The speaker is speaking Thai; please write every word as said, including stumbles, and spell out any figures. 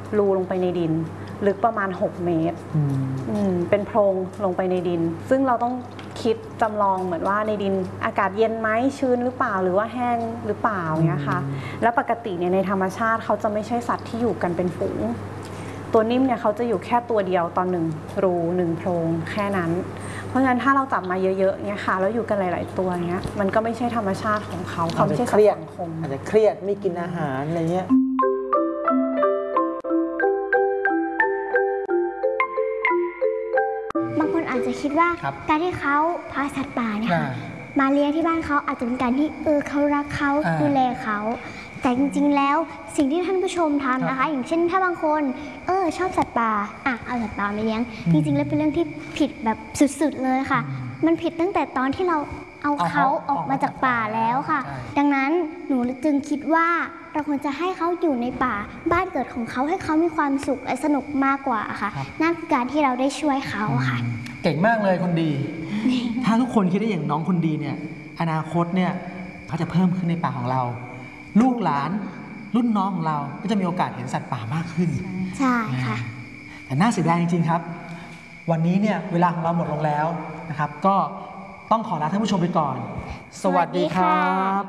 รูลงไปในดินลึกประมาณหกเมตรเป็นโพรงลงไปในดินซึ่งเราต้องคิดจำลองเหมือนว่าในดินอากาศเย็นไหมชื้นหรือเปล่าหรือว่าแห้งหรือเปล่าเงี้ยค่ะแล้วปกติเนี่ยในธรรมชาติเขาจะไม่ใช่สัตว์ที่อยู่กันเป็นฝูงตัวนิ่มเนี่ยเขาจะอยู่แค่ตัวเดียวตอนหนึ่งรูหนึ่งโพรงแค่นั้นเพราะฉะนั้นถ้าเราจับมาเยอะๆเนี่ยค่ะแล้วอยู่กันหลายๆตัวเงี้ยมันก็ไม่ใช่ธรรมชาติของเขาเขาไม่ใช่สัตว์สังคมอาจจะเครียดไม่กินอาหารอะไรเงี้ยบางคนอาจจะคิดว่าการที่เขาพาสัตว์ป่าเนี่ยมาเลี้ยงที่บ้านเขาอาจจะเป็นการที่เออเขารักเขาดูแลเขาแต่จริงๆแล้วสิ่งที่ท่านผู้ชมทำนะคะอย่างเช่นถ้าบางคนเออชอบสัตว์ป่าอ่ะเอาสัตว์ป่ามาเลี้ยงจริงๆแล้วเป็นเรื่องที่ผิดแบบสุดๆเลยค่ะมันผิดตั้งแต่ตอนที่เราเอาเขาออกมาจากป่าแล้วค่ะดังนั้นหนูจึงคิดว่าเราควรจะให้เขาอยู่ในป่าบ้านเกิดของเขาให้เขามีความสุขและสนุกมากกว่าค่ะนั่นคือการที่เราได้ช่วยเขาค่ะเก่งมากเลยคนดี ถ้าทุกคนคิดได้อย่างน้องคนดีเนี่ยอนาคตเนี่ยเขาจะเพิ่มขึ้นในป่าของเราลูกหลานรุ่นน้องของเราก็จะมีโอกาสเห็นสัตว์ป่ามากขึ้นใช่ค่ะแต่น่าเสียดายจริงๆครับวันนี้เนี่ยเวลาของเราหมดลงแล้วนะครับก็ต้องขอลาท่านผู้ชมไปก่อนสวัสดีครับ